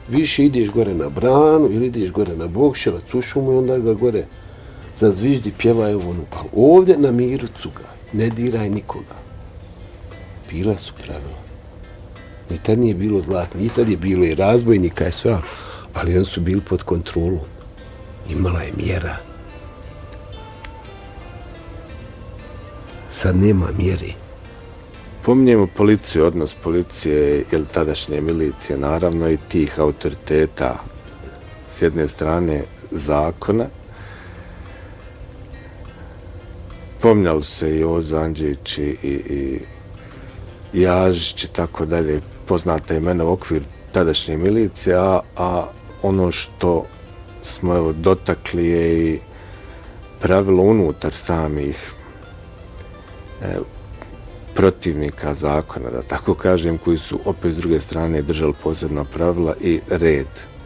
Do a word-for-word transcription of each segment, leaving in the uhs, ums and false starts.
Više ideš gore na branu ili ideš gore na Bokševac, u šumu i onda ga gore zazviždi, pjevaj ovo ono. Ali ovdje na miru cuga, ne diraj nikoga. Bila su pravila. Ni tad nije bilo zlatno, ni tad je bilo i razbojnika i sve, ali oni su bili pod kontrolom. Imala je mjera. Sad nema mjeri. Pominjemo policiju, odnos policije ili tadašnje milicije, naravno i tih autoriteta, s jedne strane zakona. Pominjali su se i Jozo Andžić i, i, i Jažić i tako dalje, poznata imena u okviru tadašnje milicije, a, a ono što smo evo dotakli je i pravilo unutar samih e, protivnika zakona, da tako kažem, koji su opet s druge strane držali posebna pravila i red.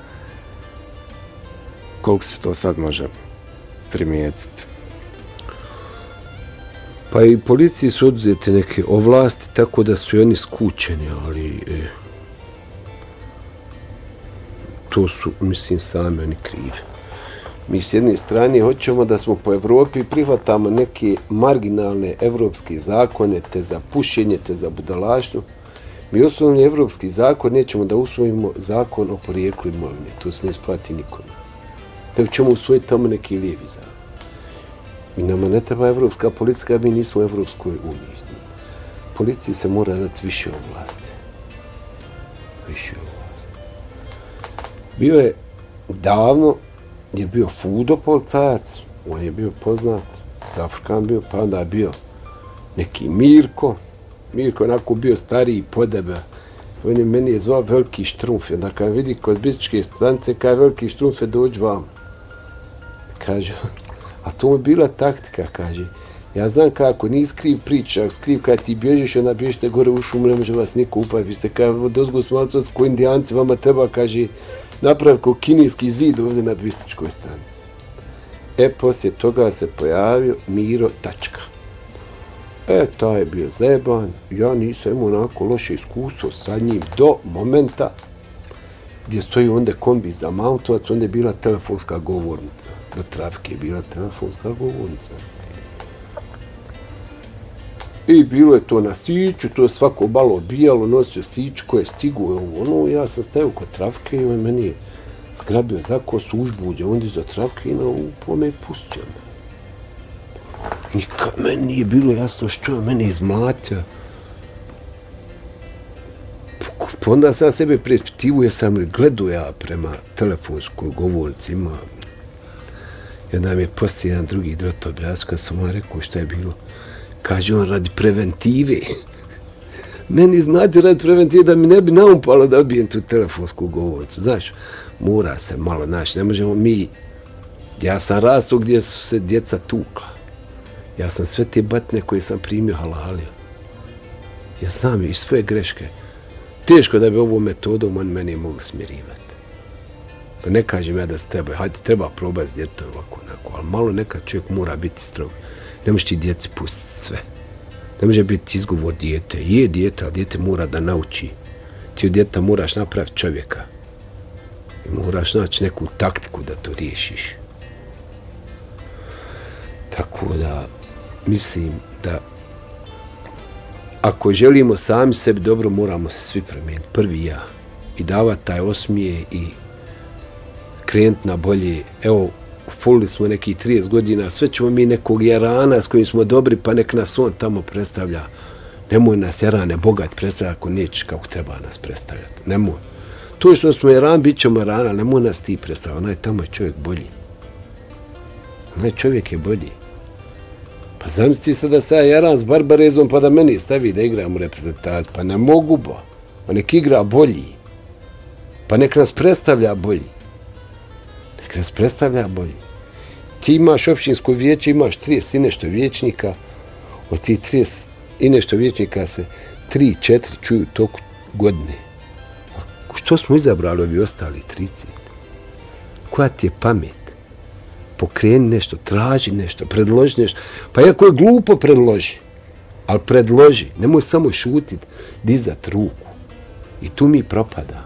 Koliko se to sad može primijetiti? Pa i policiji su oduzete neke ovlasti, tako da su i oni skučeni, ali e, to su, mislim, sami oni krivi. Mi s jedne strane hoćemo da smo po Evropi prihvatamo neke marginalne evropske zakone, te za pušenje, te za budalaštvo. Mi osnovni evropski zakon nećemo da usvojimo zakon o porijeklu imovine. To se ne isplati nikome. Nego ćemo usvojiti tamo neki lijevi zakon. I nama ne treba evropska policija, mi nismo u Evropskoj uniji. Policiji se mora dati više ovlasti. Više ovlasti. Bio je davno, je bio Fudo policajac, on je bio poznat, Zafrkan bio, pa onda je bio neki Mirko, Mirko je onako bio stariji, podebe, on je meni je zvao Veliki Štrumf, onda kad vidi kod bističke stanice, kada je Veliki Štrumf, dođi vam. Kaže, a to je bila taktika, kaže, ja znam kako, nis kriv priča, skriv kada ti bježiš, onda bježite gore u šumu, ne može vas niko ufati, vi ste kao dozgo smalcost, ko indijanci, vama treba, kaže, napraviti kao kinijski zid ovdje na bističkoj stanici. E, poslije toga se pojavio Miro Tačka. E, taj je bio zajeban, ja nisam imao onako loše iskustvo sa njim do momenta gdje stoji onda kombi za Mautovac, onda je bila telefonska govornica. Do trafike je bila telefonska govornica. I bilo je to na siću, to je svako malo odbijalo, nosio sić koje je stigu, ovo, ono, ja sam stavio kod trafike i on meni je zgrabio za kosu, užbuđe, onda iza trafike i na upo me pustio me. Nikad meni nije bilo jasno što je mene izmlatio. Pa onda sam sebe preispitivo, jesam li gledao ja prema telefonskoj govornici, ima. I onda mi je poslije jedan drugi drot objasnio, kad sam mu rekao šta je bilo. Kaže on, radi preventive. Meni izmlatio radi preventive da mi ne bi naumpalo da obijem tu telefonsku govornicu. Znaš, mora se malo, znaš, ne možemo mi... Ja sam rastao gdje su se djeca tukla. Ja sam sve te batne koje sam primio halalio. Ja znam i sve greške. Teško da bi ovom metodom on meni mogu smirivati. Pa ne kažem ja da se treba, hajde, treba probati s djetom ovako, onako, ali malo nekad čovjek mora biti strog. Ne možeš ti djeci pustiti sve. Ne može biti izgovor dijete. Je dijete, ali dijete mora da nauči. Ti od djeta moraš napraviti čovjeka. I moraš naći neku taktiku da to riješiš. Tako da, mislim da ako želimo sami sebi dobro, moramo se svi promijeniti. Prvi ja. I davati taj osmije i krenuti na bolje. Evo, fulili smo nekih trideset godina, sve ćemo mi nekog jarana s kojim smo dobri, pa nek nas on tamo predstavlja. Nemoj nas jarane bogat predstavljati ako nećeš kako treba nas predstavljati. Nemoj. To što smo jaran, bit ćemo jarana, nemoj nas ti predstavljati. Onaj tamo je čovjek bolji. Onaj čovjek je bolji. Pa zamisli se da sad jaran s Barbarezom pa da meni stavi da igram u reprezentaciju. Pa ne mogu bo. Pa nek igra bolji. Pa nek nas predstavlja bolji. Nek nas predstavlja bolji. Ti imaš općinsko vijeće, imaš trideset i nešto vijećnika. Od tih trideset i nešto vijećnika se tri, četiri čuju toku godine. A što smo izabrali ovi ostali trideset? Koja ti je pamet? Pokreni nešto, traži nešto, predloži nešto. Pa iako je glupo, predloži. Ali predloži. Nemoj samo šutit, dizat ruku. I tu mi propada.